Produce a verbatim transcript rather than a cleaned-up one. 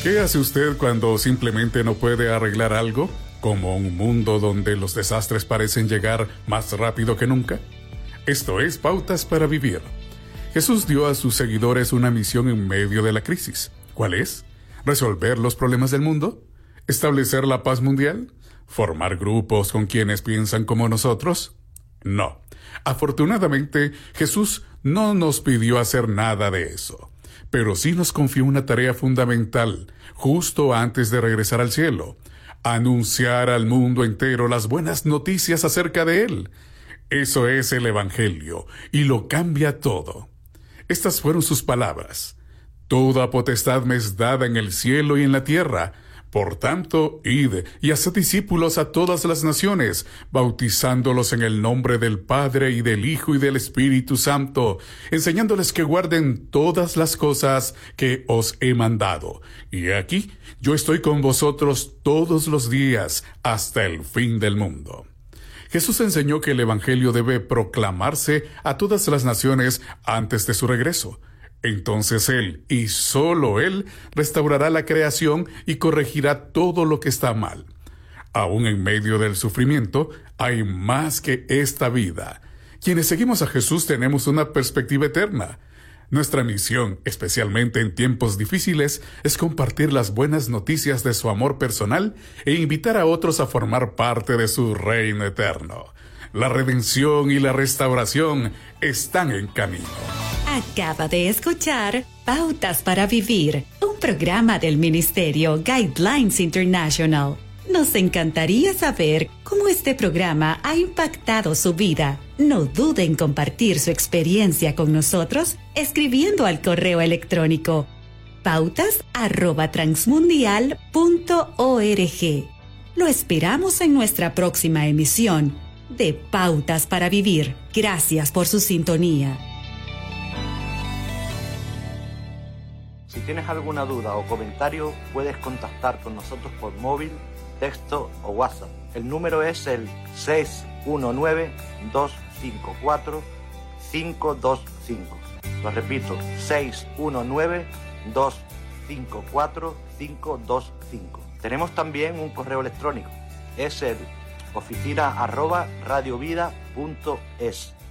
¿Qué hace usted cuando simplemente no puede arreglar algo? ¿Como un mundo donde los desastres parecen llegar más rápido que nunca? Esto es Pautas para Vivir. Jesús dio a sus seguidores una misión en medio de la crisis. ¿Cuál es? ¿Resolver los problemas del mundo? ¿Establecer la paz mundial? ¿Formar grupos con quienes piensan como nosotros? No. Afortunadamente, Jesús no nos pidió hacer nada de eso, pero sí nos confió una tarea fundamental, justo antes de regresar al cielo: anunciar al mundo entero las buenas noticias acerca de Él. Eso es el Evangelio, y lo cambia todo. Estas fueron sus palabras: Toda potestad me es dada en el cielo y en la tierra. Por tanto, id y haced discípulos a todas las naciones, bautizándolos en el nombre del Padre y del Hijo y del Espíritu Santo, enseñándoles que guarden todas las cosas que os he mandado. Y aquí, yo estoy con vosotros todos los días hasta el fin del mundo. Jesús enseñó que el Evangelio debe proclamarse a todas las naciones antes de su regreso. Entonces Él, y solo Él, restaurará la creación y corregirá todo lo que está mal. Aún en medio del sufrimiento, hay más que esta vida. Quienes seguimos a Jesús tenemos una perspectiva eterna. Nuestra misión, especialmente en tiempos difíciles, es compartir las buenas noticias de su amor personal e invitar a otros a formar parte de su reino eterno. La redención y la restauración están en camino. Acaba de escuchar Pautas para Vivir, un programa del Ministerio Guidelines International. Nos encantaría saber cómo este programa ha impactado su vida. No dude en compartir su experiencia con nosotros escribiendo al correo electrónico pautas arroba transmundial punto org. Lo esperamos en nuestra próxima emisión de Pautas para Vivir. Gracias por su sintonía. Si tienes alguna duda o comentario, puedes contactar con nosotros por móvil, texto o WhatsApp. El número es el seis uno nueve, dos cinco cuatro, cinco dos cinco. Lo repito, seis uno nueve, dos cinco cuatro, cinco dos cinco. Tenemos también un correo electrónico. Es el oficina arroba radiovida punto es.